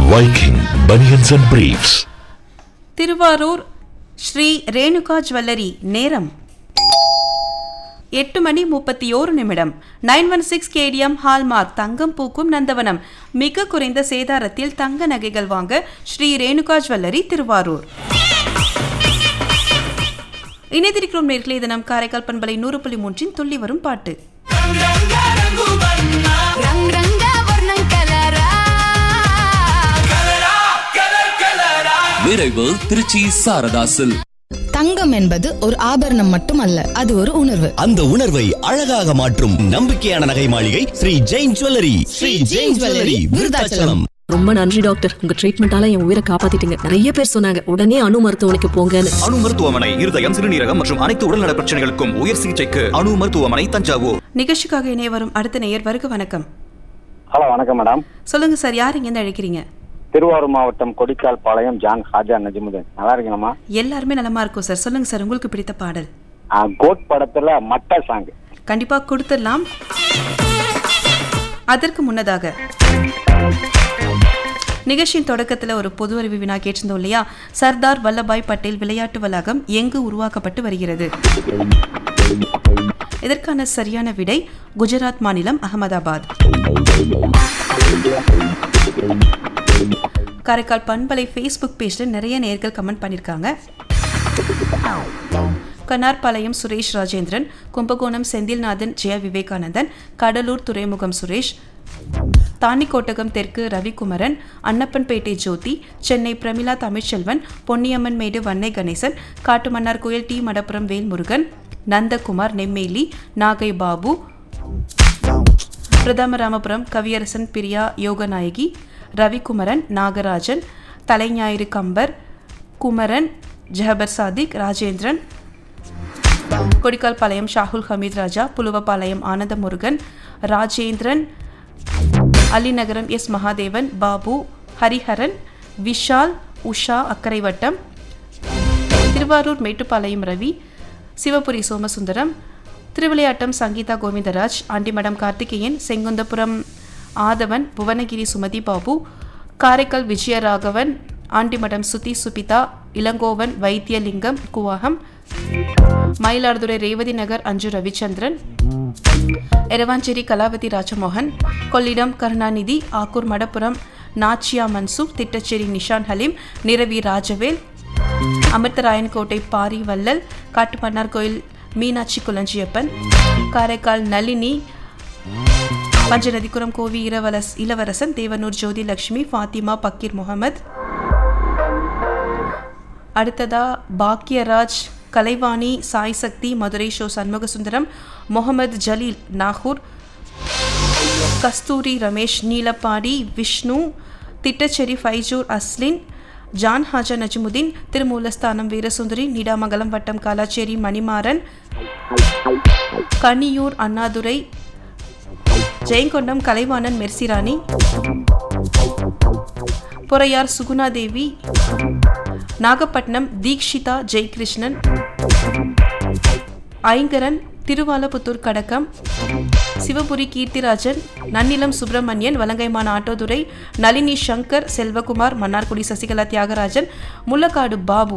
Viking Bunions and Briefs. Thiruvarur Sri Renuka jewellery நேரம் 8:31 916 KDM hallmark தங்கம் பூக்கும் நந்தவனம் மிக குறைந்த சேதாரத்தில் தங்க நகைகள் வாங்க ஸ்ரீ ரேணுகா ஜுவல்லரி திருவாரூர். இணைந்திருக்கிறோம் நேர்களே, இது நம் காரைக்கால் பண்பலை 100.3 துள்ளி வரும் பாட்டு. விரைவு திருச்சி சாரதாசில். தங்கம் என்பது ஒரு ஆபரணம் மட்டுமல்ல, அது ஒரு உணர்வு. அந்த உணர்வை அழகாக மாற்றும் நம்பிக்கையான நகை மாளிகை ஸ்ரீ ஜெயின் ஜுவல்லரி. ஸ்ரீ ஜெயின் ஜுவல்லரி, விருதாச்சலம். ரொம்ப நன்றி டாக்டர், உங்க ட்ரீட்மெண்டால என் உயிரை காப்பாத்திட்டீங்க. நிறைய பேர் சொன்னாங்க உடனே அணு மருத்துவமனைக்கு போங்கன்னு. அணு மருத்துவமனை இருதயம், சிறுநீரகம் மற்றும் அனைத்து உடல்நல பிரச்சனைகளுக்கும் உயர் சிகிச்சைக்கு அணு மருத்துவமனை, தஞ்சாவூர். நிகழ்ச்சிக்காக இணைய வரும் அடுத்த நேயர் வருக. வணக்கம். ஹலோ, வணக்கம் மேடம். சொல்லுங்க சார், யார் இங்க இருந்து அழைக்கிறீங்க? திருவாரூர் மாவட்டம் கொடிக்கால் பாளையம் ஜான் ஹாஜா நஜிமுதீன். நல்லா இருக்கீங்களா? எல்லாருமே நலமா இருக்கும் சார். சொல்லுங்க சார், உங்களுக்கு பிடித்த பாடல். கோட் படத்துல மட்ட சாங் கண்டிப்பா கொடுத்துடலாம். அதற்கு முன்னதாக நிகழ்ச்சியின் தொடக்கத்தில் ஒரு பொது அறிவு வினா கேட்டிருந்தோம் இல்லையா? சர்தார் வல்லபாய் பட்டேல் விளையாட்டு வளாகம் எங்கு உருவாக்கப்பட்டு வருகிறது? இதற்கான சரியான விடை குஜராத் மாநிலம் அகமதாபாத். காரைக்கால் பண்பலை ஃபேஸ்புக் பேஜில் நிறைய நேயர்கள் கமெண்ட் பண்ணியிருக்காங்க. கனார்பாளையம் சுரேஷ் ராஜேந்திரன், கும்பகோணம் செந்தில்நாதன், ஜெய விவேகானந்தன், கடலூர் துறைமுகம் சுரேஷ், தானிக்கோட்டகம் தெற்கு ரவிக்குமரன், அன்னப்பன்பேட்டை ஜோதி, சென்னை பிரமிளா தமிழ்ச்செல்வன், பொன்னியம்மன் மேடு வன்னை கணேசன், காட்டுமன்னார் கோயில் டி மடப்புரம் வேல்முருகன், நந்தகுமார், நெம்மேலி, நாகை பாபு, பிரதமராமபுரம் கவியரசன், பிரியா யோகநாயகி, ரவிக்குமரன், நாகராஜன், தலைஞாயிறு கம்பர், குமரன், ஜஹபர் சாதிக், ராஜேந்திரன், கொடிக்கால் பாளையம் ஷாகுல் ஹமீத் ராஜா, புலுவபாளையம் ஆனந்த முருகன், ராஜேந்திரன், அலிநகரம் எஸ் மகாதேவன், பாபு, ஹரிஹரன், விஷால், உஷா அக்கரைவட்டம், திருவாரூர் மேட்டுப்பாளையம் ரவி, சிவபுரி சோமசுந்தரம், திருவிளையாட்டம் சங்கீதா கோவிந்தராஜ், ஆண்டிமடம் கார்த்திகேயன், செங்குந்தபுரம் ஆதவன், புவனகிரி சுமதி பாபு, காரைக்கால் விஜயராகவன், ஆண்டிமடம் சுதி சுபிதா, இளங்கோவன், வைத்தியலிங்கம், குவாகம், மயிலாடுதுறை ரேவதி நகர் அஞ்சு ரவிச்சந்திரன், எரவாஞ்சேரி கலாவதி ராஜமோகன், கொள்ளிடம் கருணாநிதி, ஆக்கூர் மடப்புரம் நாச்சியா மன்சூர், திட்டச்சேரி நிஷான் ஹலீம், நிரவி ராஜவேல், அமிர்தராயன்கோட்டை பாரி வல்லல், காட்டுமன்னார் கோயில் மீனாட்சி குலஞ்சியப்பன், காரைக்கால் நளினி, பஞ்சநதிக்குரம் கோவி இளவரசன், தேவனூர் ஜோதி லட்சுமி, ஃபாத்திமா, பக்கீர் முகமது. அடுத்ததா பாக்யராஜ், கலைவாணி, சாய் சக்தி, மதுரை ஷோ சண்முகசுந்தரம், முகமது ஜலீல் நாகூர், கஸ்தூரி ரமேஷ் நீலப்பாடி, விஷ்ணு, திட்டச்சேரி ஃபைஜூர் அஸ்லின், ஜான் ஹாஜா நஜிமுதீன், திருமூலஸ்தானம் வீரசுந்தரி, நீடாமங்கலம் வட்டம் காலாச்சேரி மணிமாறன், கனியூர் அண்ணாதுரை, ஜெயங்கொண்டம் கலைவாணன் மெர்சிராணி, பொறையார் சுகுணாதேவி, நாகப்பட்டினம் தீக்ஷிதா ஜெயகிருஷ்ணன், ஐங்கரன், திருவாலபுத்தூர் கடக்கம், சிவபுரி கீர்த்திராஜன், நன்னிலம் சுப்பிரமணியன், வலங்கைமான் ஆட்டோதுரை, நளினி சங்கர், செல்வகுமார், மன்னார்குடி சசிகலா தியாகராஜன், முள்ளக்காடு பாபு,